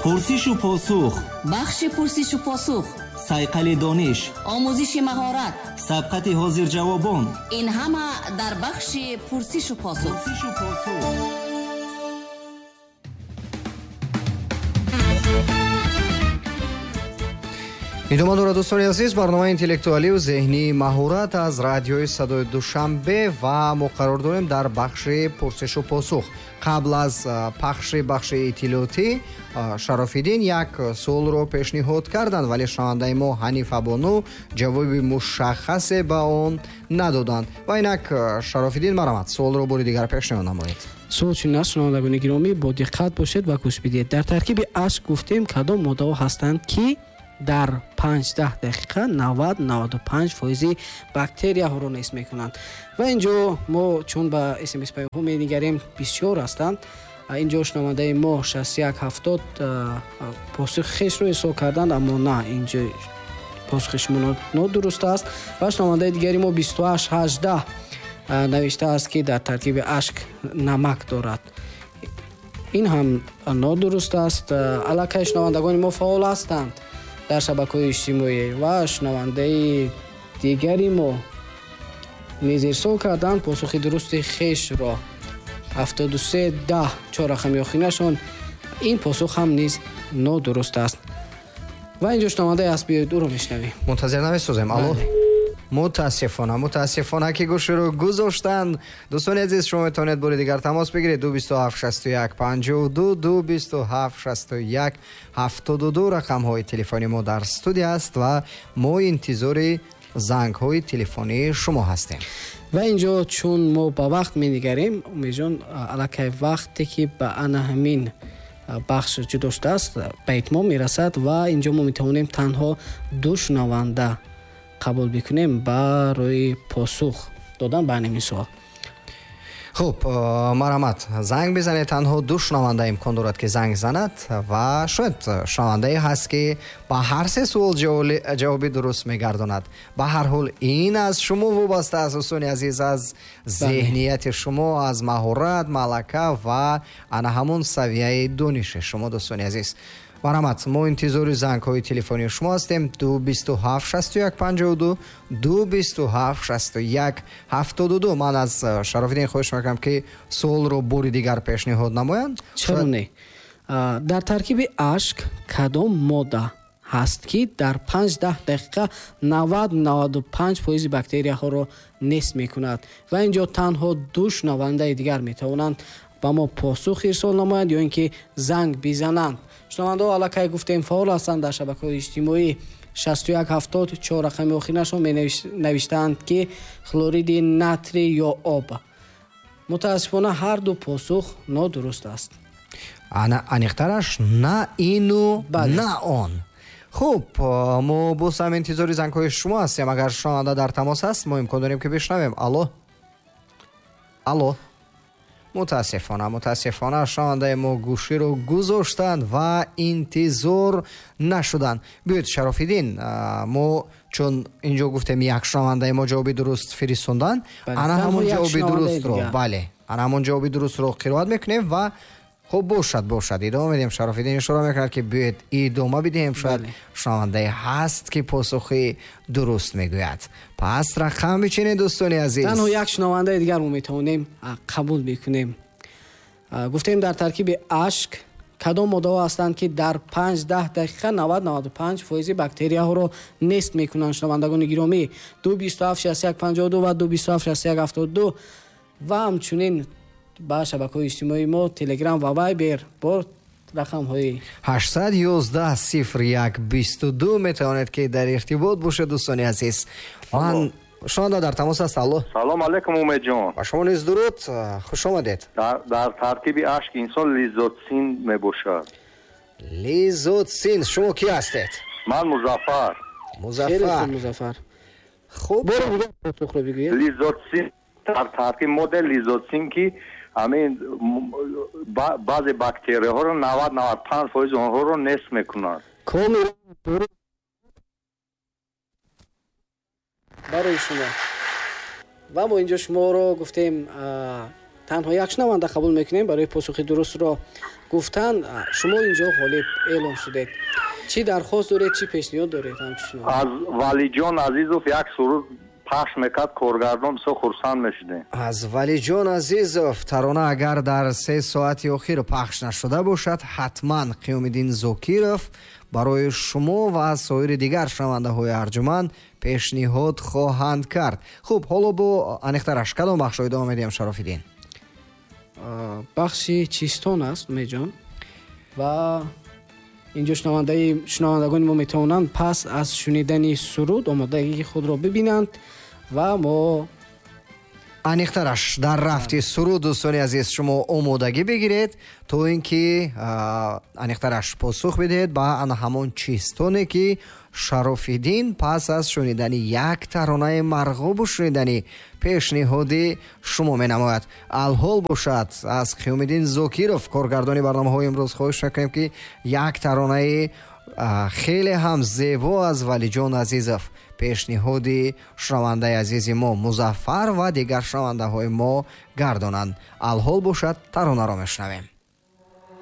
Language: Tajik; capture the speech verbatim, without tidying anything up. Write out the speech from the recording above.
پرسش و پاسخ، بخش پرسش و پاسخ، سایقل دانش، آموزش مهارت، سبقت حاضر جوابان، این همه در بخش پرسش و پاسخ. پرسش و پاسخ. идома дорад дӯстони азиз, барномаи интеллектуалию зеҳнии маҳорат аз радиои садои душанбе ва мо қарор дорем дар бахши пурсишу посух. қабл аз пахши бахши иттилоотӣ Шарофиддин як суолро пешниҳод карданд, вале шунавандаи мо Ҳанифа Бону ҷавоби мушаххасе ба он надоданд. ва инак Шарофиддин марамад, суолро бори дигар пешниҳод намоед. суол чунин аст, шунавандагони гиромӣ, бо диққат бошед ва гӯш бидиҳед. дар таркиби ашк гуфтем кадом моддаҳо ҳастанд ки дар панҷдах дақиқа навад наваду панҷ фоизи бактерияҳоро нест мекунанд. ва инҷо мо чун ба смс паёмҳо менигарем бисёр ҳастанд, инҷо шунавандаи мо шаст як ҳафтод посухи хешро ҳисоб карданд, аммо на, инҷо посухи шумо нодуруст аст. ва шунавандаи дигари мо бисту ҳашт ҳаждаҳ навиштааст ки дар таркиби ашк намак дорад. ин ҳам нодуруст аст. аллакай шунавандагони мо фаъол ҳастанд дар шабакаҳои иҷтимоӣ ва шунавандаи дигари мо низ ирсол карданд посухи дурусти хешро ҳафтоду се даҳ чор рақами охиринашон. ин посух ҳам низ нодуруст аст. ва инҷо шунавандаи аст, биёед ӯро мешнавем. мунтазир намесозем. алло, мутаассифона мутаассифона ки гӯширо гузоштанд. дӯстони азиз, шумо метавонед бори дигар тамос бигиред. ду бисту ҳафт шасту як панҷоҳу ду ду бисту ҳафт шасту як ҳафтоду ду рақамҳои телефони мо дар студия аст ва мо интизори зангҳои телефонии шумо ҳастем. ва инҷо чун мо ба вақт менигарем, умедҷон аллакай вақте ки ба ана ҳамин бахш ҷудо шудааст ба итмом мерасад ва инҷо мо метавонем танҳо ду шунаванда қабул бикунем барои посух додан ба ҳамин суол. хуб, марамат, занг бизанед. танҳо ду шунаванда имкон дорад ки занг занад ва шояд шунавандае ҳаст ки ба ҳар се суол ҷавоби дуруст мегардонад. ба ҳар ҳол ин аз шумо вобаста аст, дӯстони азиз, аз зеҳнияти шумо, аз маҳорат, малака ва ана ҳамон савияи дониши шумо, дӯстони азиз. марамат, мо интизори зангҳои телефонии шумо ҳастем. ду бисту ҳафт шасту як панҷоҳу ду ду бисту ҳафт шасту як ҳафтоду ду. ман аз Шарофиддин хоҳиш мекунам ки суолро бори дигар пешниҳод намоянд. чаро не? дар таркиби ашк кадом модда ҳаст ки дар панҷдах дақиқа навад наваду панҷ фоизи бактерияҳоро нест мекунад? ва инҷо танҳо ду шунавандаи дигар метавонанд ба мо посух ирсол намоянд ё ин ки занг бизананд. шунавандаҳо аллакай гуфтем фаъол ҳастанд дар шабакаҳои иҷтимоӣ. шасту як ҳафтод чор рақами охиринашон менавиштаанд ки хлориди натри ё об. мутаассифона ҳар ду посух нодуруст аст. ана аниқтараш на ину на он. хуб, мо боз ҳам интизори зангҳои шумо ҳастем. агар шунаванда дар тамос ҳаст, мо имкон дорем ки бишнавем. алло алло мутаассифона мутаассифона шунавандаи мо гӯширо гузоштанд ва интизор нашуданд. биёед Шарофиддин, мо чун инҷо гуфтем як шунавандаи мо ҷавоби дуруст фиристондан, ана ҳамон ҷавоби дурустро бале ана ҳамон ҷавоби дурустро қироат мекунем ва хуб бошад бошад идома медиҳем. Шарофиддин ишора мекунад ки биёед идома бидиҳем, шояд шунавандае ҳаст ки посухи дуруст мегӯяд. пас рақам бичинед, дӯстони азиз. танҳо як шунавандаи дигар мо метавонем қабул бикунем. гуфтем дар таркиби ашк кадом моддаҳо ҳастанд ки дар панҷдах дақиқа навад наваду панҷ фоизи бактерияҳоро нест мекунанд? шунавандагони гиромӣ, ду бисту ҳафт шасту як панҷоҳу ду ва ду бисту ҳафт шасту як ҳафтоду ду ва ҳамчунин ба шабакаҳои иҷтимоии мо Telegram ва Viber бо рақамҳои ҳаштсад ёздаҳ сифр як бисту ду метавонед ки дар иртибот бошед, дӯстони азиз. ман шунаванда дар тамос аст. алло, салом алейкум умедҷон. ба шумо низ дуруд, хуш омадед. дар таркиби ашк инсон лизотсин мебошад. лизотсин, шумо ки ҳастед? ман Музаффар. Музаффар. Музаффар. хуб, боро дигар посухро бигӯед. лизотсин дар таркиб модел лизотсин ки ҳамин баъзе бактерияҳоро навад навад панҷ фоиз онҳоро нест мекунад. комил барои шумо. ва мо инҷо шуморо гуфтем танҳо як шунаванда қабул мекунем барои посухи дурустро гуфтан. шумо инҷо ғолиб эълон шудед. чӣ дархост доред, чӣ пешниҳод доред? аз валиҷон азизов як суруд пахш мекард, коргардон бисёр хурсанд мешудем. аз валиҷон азизов тарона агар дар се соати охир пахш нашуда бошад, ҳатман қиёмиддин зокиров барои шумо ва соири дигар шунавандаҳои арҷуманд пешниҳод хоҳанд кард. хуб, ҳоло бо аниқтараш кадом бахшро идома медиҳем Шарофиддин? бахши чистон аст умедҷон, ва инҷо шунавандаи шунавандагони мо метавонанд пас аз шунидани суруд омодагии худро бибинанд ва мо аниқтараш дар рафти суруд. дӯстони азиз, шумо омодагӣ бигиред то ин ки аниқтараш посух бидиҳед ба ана ҳамон чистоне ки Шарофиддин пас аз шунидани як таронаи марғубу шунидани пешниҳоди шумо менамояд. алҳол бошад, аз қиёмиддин зокиров коргардони барномаҳои имрӯз хоҳиш мекунем ки як таронаи хеле ҳам зебо аз валиҷон азизов пешниҳоди шунавандаи азизи мо Музаффар ва дигар шунавандаҳои мо гардонанд. алҳол бошад, таронаро мешунавем.